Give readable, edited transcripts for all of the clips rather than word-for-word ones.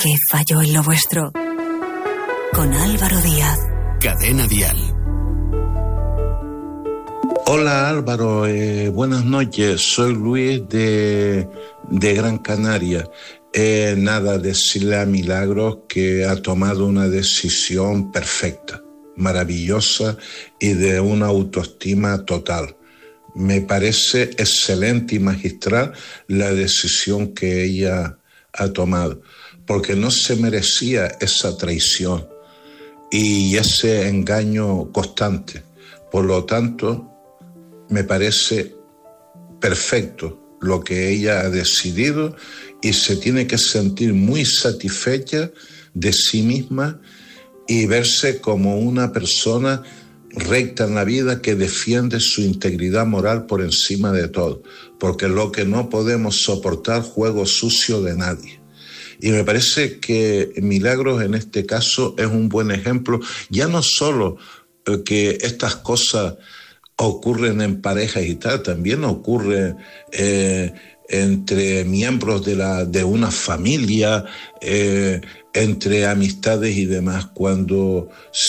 que falló en lo vuestro. Con Álvaro Díaz. Cadena Dial. Hola Álvaro, buenas noches. Soy Luis de Gran Canaria. Nada, decirle a Milagros que ha tomado una decisión perfecta, maravillosa y de una autoestima total. Me parece excelente y magistral la decisión que ella ha tomado, porque no se merecía esa traición y ese engaño constante. Por lo tanto, me parece perfecto lo que ella ha decidido y se tiene que sentir muy satisfecha de sí misma y verse como una persona recta en la vida que defiende su integridad moral por encima de todo, porque lo que no podemos soportar juego sucio de nadie. Y me parece que Milagros en este caso es un buen ejemplo, ya no solo que estas cosas ocurren en parejas y tal, también ocurre entre miembros de una familia, entre amistades y demás. Cuando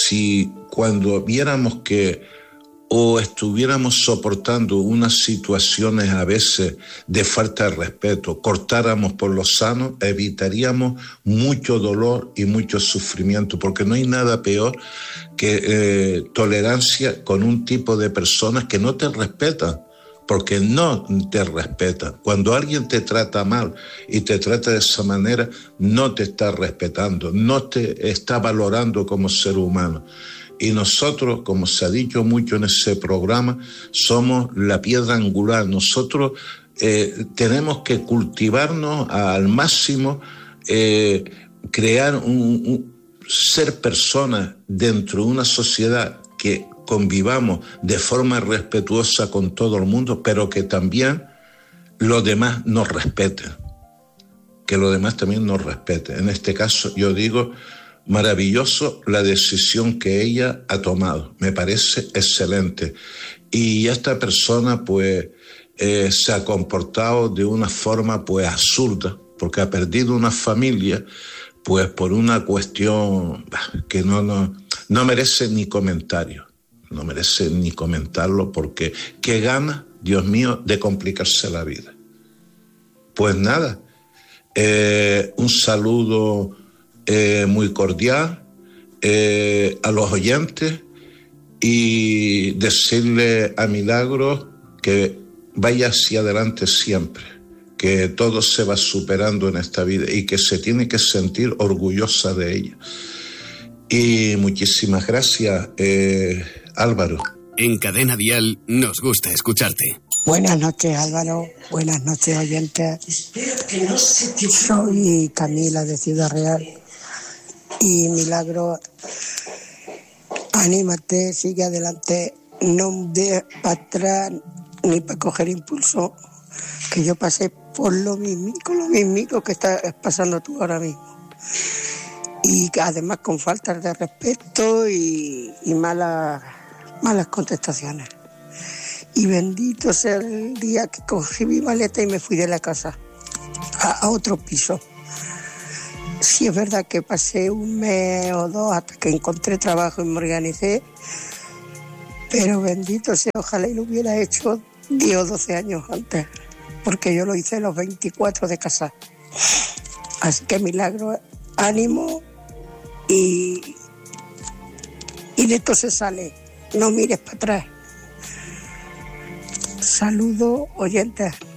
viéramos que o estuviéramos soportando unas situaciones a veces de falta de respeto, cortáramos por lo sano, evitaríamos mucho dolor y mucho sufrimiento, porque no hay nada peor que tolerancia con un tipo de personas que no te respetan, porque no te respetan. Cuando alguien te trata mal y te trata de esa manera, no te está respetando, no te está valorando como ser humano. Y nosotros, como se ha dicho mucho en ese programa, somos la piedra angular. Nosotros tenemos que cultivarnos al máximo, crear ser personas dentro de una sociedad que convivamos de forma respetuosa con todo el mundo, pero que también los demás nos respeten. Que los demás también nos respeten. En este caso, yo digo, maravilloso la decisión que ella ha tomado. Me parece excelente. Y esta persona, pues, se ha comportado de una forma, pues, absurda, porque ha perdido una familia, pues, por una cuestión que no merece ni comentario. No merece ni comentarlo, porque qué gana, Dios mío, de complicarse la vida. Pues nada, un saludo muy cordial a los oyentes y decirle a Milagros que vaya hacia adelante siempre, que todo se va superando en esta vida y que se tiene que sentir orgullosa de ella. Y muchísimas gracias, Álvaro. En Cadena Dial nos gusta escucharte. Buenas noches, Álvaro. Buenas noches, oyentes. Soy Camila de Ciudad Real. Y Milagro, anímate, sigue adelante, no dejes para atrás ni para coger impulso, que yo pasé por lo mismo que estás pasando tú ahora mismo. Y además con faltas de respeto y malas contestaciones. Y bendito sea el día que cogí mi maleta y me fui de la casa a otro piso. Sí, es verdad que pasé un mes o dos hasta que encontré trabajo y me organicé, pero bendito sea, ojalá y lo hubiera hecho 10 o 12 años antes, porque yo lo hice a los 24 de casa. Así que Milagro, ánimo y de esto se sale, no mires para atrás. Saludos, oyentes.